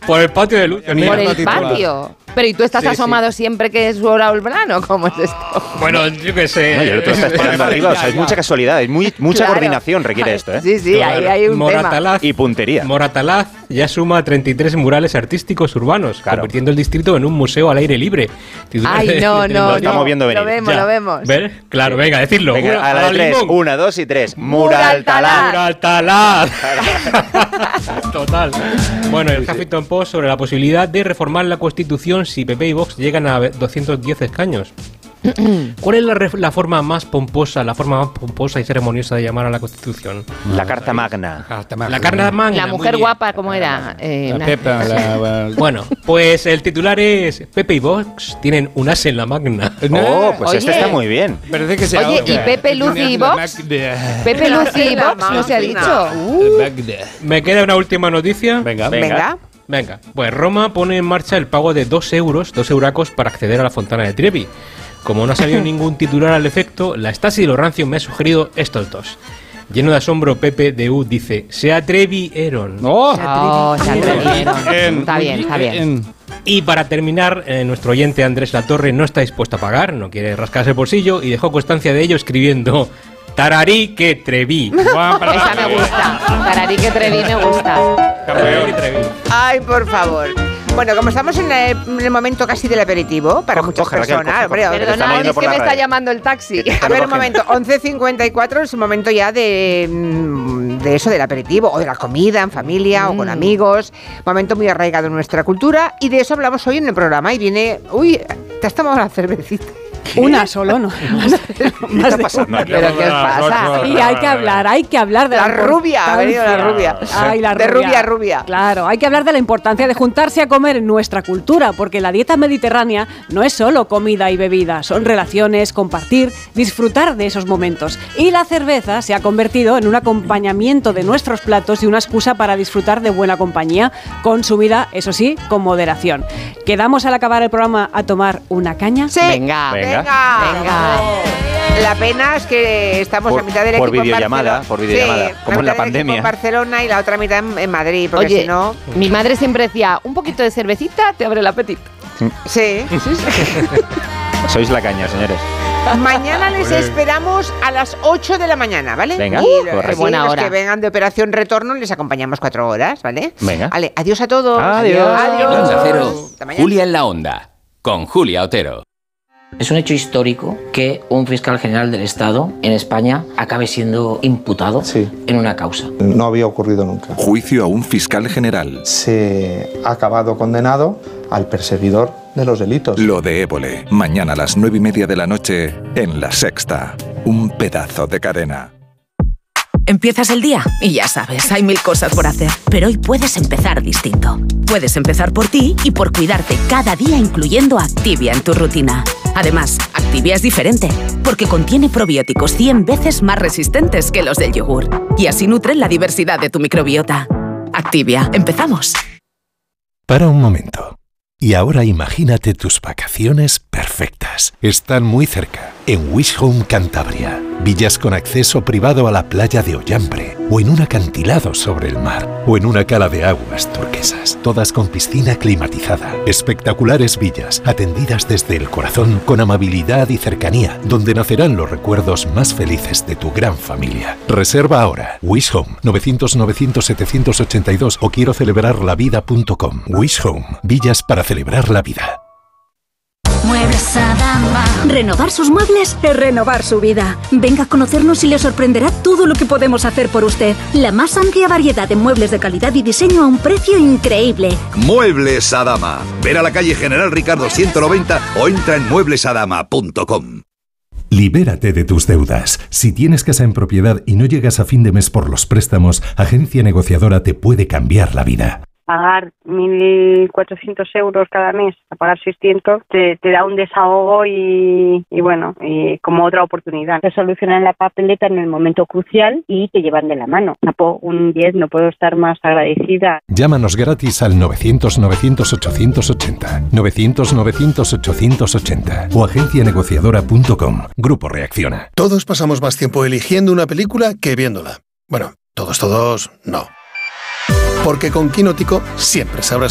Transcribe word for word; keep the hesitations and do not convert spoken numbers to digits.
Por el patio de Lucio. Por el patio. Pero ¿y tú estás sí, asomado sí. siempre que es su hora o el verano? ¿Cómo es esto? Bueno, yo qué sé. No, y el otro está esperando arriba. O sea, es mucha casualidad. Es muy, mucha claro. coordinación requiere esto, ¿eh? Sí, sí, claro. ahí hay un Moratalaz, tema. Y puntería. Moratalaz ya suma treinta y tres murales artísticos urbanos, claro. convirtiendo el distrito en un museo al aire libre. Ay, no, no, Lo estamos no. viendo venir. Lo vemos, ya. lo vemos. ¿Ver? Claro, venga, decirlo. Venga, una, a la de tres. Limón. Una, dos y tres. Muraltalaz. Muraltalaz. Total. Bueno, el Huffington Post sobre la posibilidad de reformar la Constitución si P P y Vox llegan a doscientos diez escaños. ¿Cuál es la, ref- la forma más pomposa, la forma más pomposa y ceremoniosa de llamar a la Constitución? La Carta Magna. Carta Magna. La Carta Magna. La mujer guapa, ¿cómo era? Eh, la una... Pepa, la... Bueno, pues el titular es Pepe y Vox tienen un as en la Magna. Oh, pues Oye. este está muy bien. Parece que se Oye, ahoga. ¿y Pepe, Lucy y Vox? Pepe, Lucy y Vox no se ha dicho. Uh. Me queda una última noticia. Venga, venga. venga. Venga, pues Roma pone en marcha el pago de dos euros, dos euracos para acceder a la Fontana de Trevi. Como no ha salido ningún titular al efecto, la Stasi y lo rancio me ha sugerido estos dos. Lleno de asombro, Pepe de U dice, se atrevieron. ¡Oh! Oh, se atrevieron. Está bien, está bien. Y para terminar, eh, nuestro oyente Andrés Latorre no está dispuesto a pagar, no quiere rascarse el bolsillo y dejó constancia de ello escribiendo Tararí que treví. Esa me gusta. Tararí que treví me gusta. Ay, por favor. Bueno, como estamos en el, en el momento casi del aperitivo, para coge, muchas coge, personas. Raquel, coge, coge. Perdona, es que me está llamando el taxi. A ver, un momento, once cincuenta y cuatro es el momento ya de, de eso, del aperitivo, o de la comida en familia, mm. o con amigos. Momento muy arraigado en nuestra cultura, y de eso hablamos hoy en el programa. Y viene, uy, te has tomado una cervecita. ¿Qué? Una solo, no. ¿Qué está pasando aquí? ¿Pero qué os pasa? Y hay que hablar, hay que hablar de la, la rubia, ha venido la rubia. Ay, la de rubia. rubia a rubia. Claro, hay que hablar de la importancia de juntarse a comer en nuestra cultura, porque la dieta mediterránea no es solo comida y bebida, son relaciones, compartir, disfrutar de esos momentos. Y la cerveza se ha convertido en un acompañamiento de nuestros platos y una excusa para disfrutar de buena compañía, consumida, eso sí, con moderación. ¿Quedamos al acabar el programa a tomar una caña? Sí. Venga, venga. Venga, venga. La pena es que estamos por, a mitad del por equipo videollamada, en por videollamada, sí, como en la pandemia. En Barcelona y la otra mitad en, en Madrid, porque Oye, si no, mi madre siempre decía, un poquito de cervecita te abre el apetito. Sí, sí, sí. Sois la caña, señores. Mañana les esperamos a las ocho de la mañana, ¿vale? Venga, y correcto. Qué buena hora. Los que vengan de operación retorno les acompañamos cuatro horas, ¿vale? Venga. Vale, adiós a todos. Adiós. Adiós. Onda Cero, Julia en la Onda, con Julia Otero. Es un hecho histórico que un fiscal general del Estado en España acabe siendo imputado sí. en una causa. No había ocurrido nunca. Juicio a un fiscal general. Se ha acabado condenado al perseguidor de los delitos. Lo de Évole, mañana a las nueve y media de la noche en La Sexta. Un pedazo de cadena. Empiezas el día y ya sabes, hay mil cosas por hacer. Pero hoy puedes empezar distinto. Puedes empezar por ti y por cuidarte cada día, incluyendo Activia en tu rutina. Además, Activia es diferente, porque contiene probióticos cien veces más resistentes que los del yogur. Y así nutren la diversidad de tu microbiota. Activia, empezamos. Para un momento. Y ahora imagínate tus vacaciones perfectas. Están muy cerca, en Wish Home Cantabria. Villas con acceso privado a la playa de Ollambre, o en un acantilado sobre el mar, o en una cala de aguas turquesas, todas con piscina climatizada. Espectaculares villas, atendidas desde el corazón, con amabilidad y cercanía, donde nacerán los recuerdos más felices de tu gran familia. Reserva ahora. Wish Home, novecientos novecientos setecientos ochenta y dos o quiero celebrar la vida punto com. Wish Home, villas para celebrar la vida. Muebles Adama. Renovar sus muebles es renovar su vida. Venga a conocernos y le sorprenderá todo lo que podemos hacer por usted. La más amplia variedad de muebles de calidad y diseño a un precio increíble. Muebles Adama. Ven a la calle General Ricardo ciento noventa o entra en muebles adama punto com. Libérate de tus deudas. Si tienes casa en propiedad y no llegas a fin de mes por los préstamos, Agencia Negociadora te puede cambiar la vida. Pagar mil cuatrocientos euros cada mes a pagar seiscientos te, te da un desahogo y, y bueno, y como otra oportunidad. Te solucionan la papeleta en el momento crucial y te llevan de la mano. Sapo un diez, no puedo estar más agradecida. Llámanos gratis al novecientos novecientos ochocientos ochenta, novecientos novecientos ochocientos ochenta o agencia negociadora punto com. Grupo Reacciona. Todos pasamos más tiempo eligiendo una película que viéndola. Bueno, todos, todos, no. Porque con Quinótico siempre sabrás